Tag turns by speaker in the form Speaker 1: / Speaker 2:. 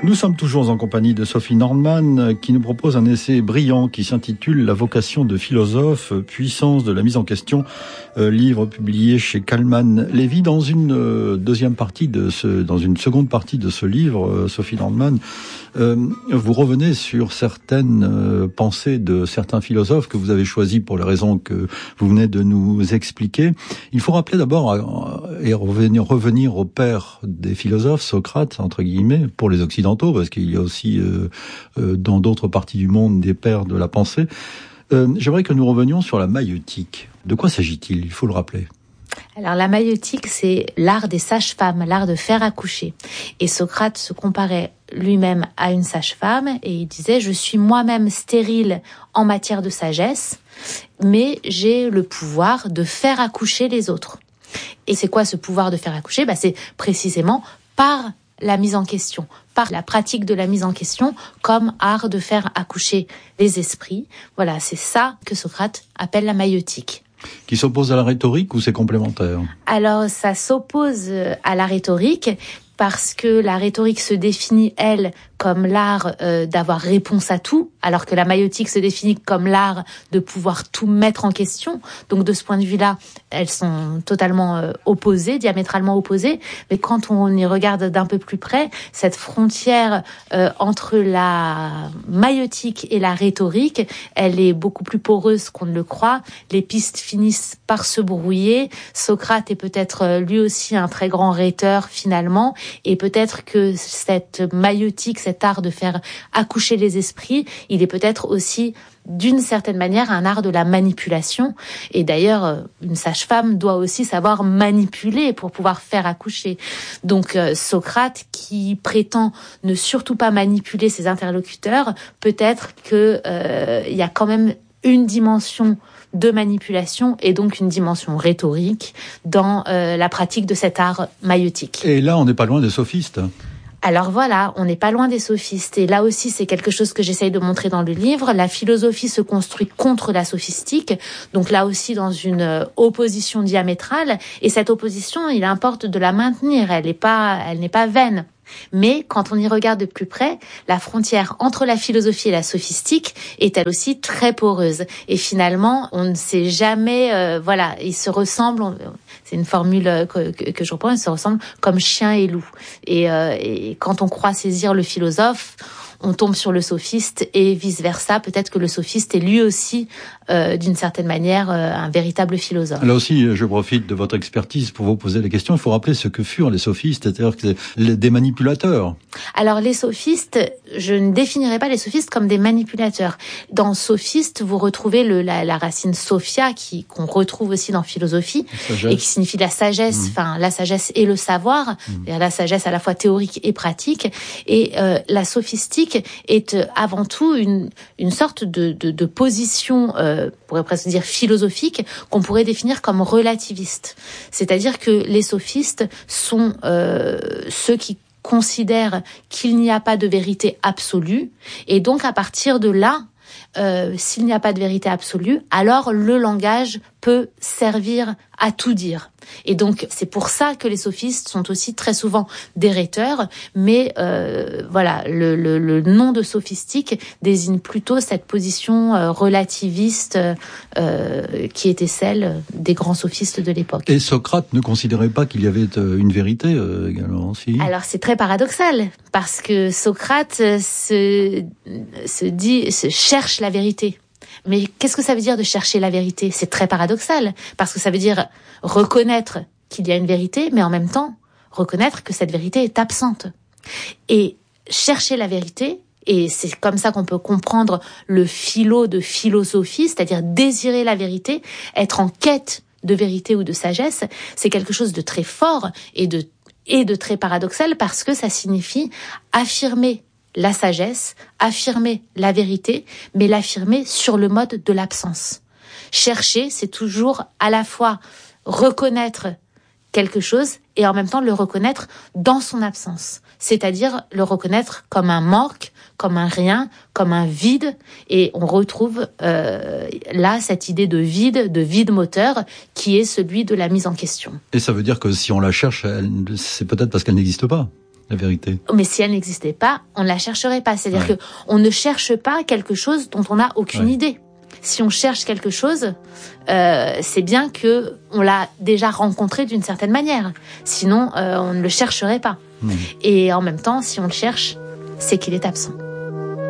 Speaker 1: Nous sommes toujours en compagnie de Sophie Nordman qui nous propose un essai brillant qui s'intitule « La vocation de philosophe, puissance de la mise en question », livre publié chez Kalman Levy. Dans une seconde partie de ce livre, Sophie Nordman, vous revenez sur certaines pensées de certains philosophes que vous avez choisis pour les raisons que vous venez de nous expliquer. Il faut rappeler d'abord et revenir au père des philosophes, Socrate, entre guillemets, pour les Occidentaux, parce qu'il y a aussi dans d'autres parties du monde des pères de la pensée. J'aimerais que nous revenions sur la maïeutique. De quoi s'agit-il ? Il faut le rappeler.
Speaker 2: Alors la maïeutique, c'est l'art des sages-femmes, l'art de faire accoucher. Et Socrate se comparait lui-même à une sage-femme et il disait « Je suis moi-même stérile en matière de sagesse, mais j'ai le pouvoir de faire accoucher les autres. » Et c'est quoi ce pouvoir de faire accoucher ? C'est précisément par la mise en question, par la pratique de la mise en question comme art de faire accoucher les esprits. Voilà, c'est ça que Socrate appelle la maïeutique.
Speaker 1: Qui s'oppose à la rhétorique ou c'est complémentaire ?
Speaker 2: Alors, ça s'oppose à la rhétorique parce que la rhétorique se définit, elle, comme l'art d'avoir réponse à tout, alors que la maïeutique se définit comme l'art de pouvoir tout mettre en question. Donc, de ce point de vue-là, elles sont totalement opposées, diamétralement opposées. Mais quand on y regarde d'un peu plus près, cette frontière entre la maïeutique et la rhétorique, elle est beaucoup plus poreuse qu'on ne le croit. Les pistes finissent par se brouiller. Socrate est peut-être lui aussi un très grand rhéteur, finalement. Et peut-être que cette maïeutique, cet art de faire accoucher les esprits, il est peut-être aussi, d'une certaine manière, un art de la manipulation. Et d'ailleurs, une sage-femme doit aussi savoir manipuler pour pouvoir faire accoucher. Donc, Socrate, qui prétend ne surtout pas manipuler ses interlocuteurs, peut-être que il y a quand même une dimension de manipulation et donc une dimension rhétorique dans la pratique de cet art maïeutique.
Speaker 1: Et là, on n'est pas loin des sophistes.
Speaker 2: Alors voilà, on n'est pas loin des sophistes. Et là aussi, c'est quelque chose que j'essaye de montrer dans le livre. La philosophie se construit contre la sophistique. Donc là aussi, dans une opposition diamétrale. Et cette opposition, il importe de la maintenir. Elle n'est pas vaine. Mais quand on y regarde de plus près, la frontière entre la philosophie et la sophistique est elle aussi très poreuse. Et finalement, on ne sait jamais, ils se ressemblent, c'est une formule que je reprends, ils se ressemblent comme chien et loup. Et quand on croit saisir le philosophe, on tombe sur le sophiste et vice-versa. Peut-être que le sophiste est lui aussi, d'une certaine manière, un véritable philosophe.
Speaker 1: Là aussi, je profite de votre expertise pour vous poser la question. Il faut rappeler ce que furent les sophistes, c'est-à-dire que des manipulateurs.
Speaker 2: Alors, les sophistes, je ne définirais pas les sophistes comme des manipulateurs. Dans sophiste, vous retrouvez la racine sophia, qu'on retrouve aussi dans philosophie, et qui signifie la sagesse, la sagesse et le savoir, c'est-à-dire la sagesse à la fois théorique et pratique. Et la sophistique est avant tout une sorte de position, on pourrait presque dire philosophique, qu'on pourrait définir comme relativiste. C'est-à-dire que les sophistes sont ceux qui considèrent qu'il n'y a pas de vérité absolue, et donc à partir de là, s'il n'y a pas de vérité absolue, alors le langage peut servir à tout dire. Et donc, c'est pour ça que les sophistes sont aussi très souvent des rhéteurs, mais le nom de sophistique désigne plutôt cette position relativiste qui était celle des grands sophistes de l'époque.
Speaker 1: Et Socrate ne considérait pas qu'il y avait une vérité également, si ?
Speaker 2: Alors, c'est très paradoxal, parce que Socrate cherche la vérité. Mais qu'est-ce que ça veut dire de chercher la vérité ? C'est très paradoxal, parce que ça veut dire reconnaître qu'il y a une vérité, mais en même temps, reconnaître que cette vérité est absente. Et chercher la vérité, et c'est comme ça qu'on peut comprendre le philo de philosophie, c'est-à-dire désirer la vérité, être en quête de vérité ou de sagesse, c'est quelque chose de très fort et de très paradoxal, parce que ça signifie affirmer la sagesse, affirmer la vérité, mais l'affirmer sur le mode de l'absence. Chercher, c'est toujours à la fois reconnaître quelque chose et en même temps le reconnaître dans son absence. C'est-à-dire le reconnaître comme un manque, comme un rien, comme un vide. Et on retrouve là cette idée de vide moteur qui est celui de la mise en question.
Speaker 1: Et ça veut dire que si on la cherche, c'est peut-être parce qu'elle n'existe pas. la vérité.
Speaker 2: Mais si elle n'existait pas, on ne la chercherait pas. C'est-à-dire que on ne cherche pas quelque chose dont on n'a aucune idée. Si on cherche quelque chose, c'est bien que on l'a déjà rencontré d'une certaine manière. Sinon, on ne le chercherait pas. Et en même temps, si on le cherche, c'est qu'il est absent.